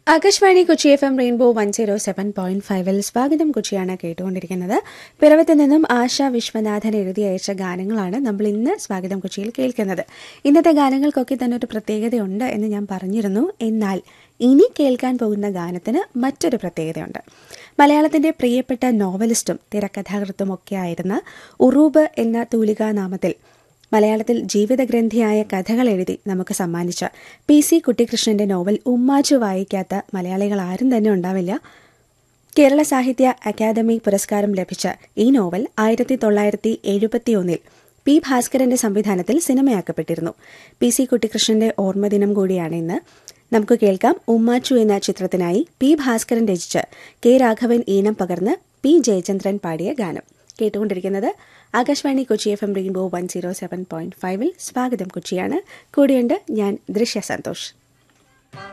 Akashvani Kochi FM rainbow 107.5 സ്വാഗതം കൊച്ചിയാണ് കേട്ടുകൊണ്ടിരിക്കുന്നത്. പിറവത്ത് നിന്നും ആശ വിശ്വനാഥൻ എഴുതി അയച്ച ഗാനങ്ങളാണ് നമ്മൾ ഇന്ന് സ്വാഗതം കൊച്ചിയിൽ കേൾക്കുന്നത്. ഇന്നത്തെ ഗാനങ്ങൾക്കൊക്കെ തന്നെ ഒരു പ്രത്യേകതയുണ്ട് എന്ന് ഞാൻ പറഞ്ഞിരുന്നു. എന്നാൽ ഇനി കേൾക്കാൻ പോകുന്ന ഗാനത്തിന് മറ്റൊരു പ്രത്യേകതയുണ്ട്. മലയാളത്തിന്റെ പ്രിയപ്പെട്ട നോവലിസ്റ്റും തിരക്കഥാകൃത്തും ഒക്കെ ആയിരുന്ന ഉറൂബ് എന്ന തൂലികാനാമത്തിൽ മലയാളത്തിൽ ജീവിതഗ്രന്ഥിയായ കഥകൾ എഴുതി നമുക്ക് സമ്മാനിച്ച PC കുട്ടിക്കൃഷ്ണന്റെ നോവൽ ഉമ്മാച്ചു വായിക്കാത്ത മലയാളികൾ ആരും തന്നെ ഉണ്ടാവില്ല. കേരള സാഹിത്യ അക്കാദമി പുരസ്കാരം ലഭിച്ച ഈ നോവൽ 1971 P. ഭാസ്കരന്റെ സംവിധാനത്തിൽ സിനിമയാക്കപ്പെട്ടിരുന്നു. PC കുട്ടിക്കൃഷ്ണന്റെ ഓർമ്മദിനം കൂടിയാണ് ഇന്ന്. നമുക്ക് കേൾക്കാം ഉമ്മാച്ചു എന്ന ചിത്രത്തിനായി P. ഭാസ്കരൻ രചിച്ച് K. രാഘവൻ ഈണം പകർന്ന് P. ജയചന്ദ്രൻ പാടിയ ഗാനം. കേട്ടുകൊണ്ടിരിക്കുന്നത് ആകാശവാണി കൊച്ചി FM റെയിൻബോ 107.5 സ്വാഗതം കൊച്ചിയാണ്. കൂടെയുണ്ട് ഞാൻ ദൃശ്യ സന്തോഷ്.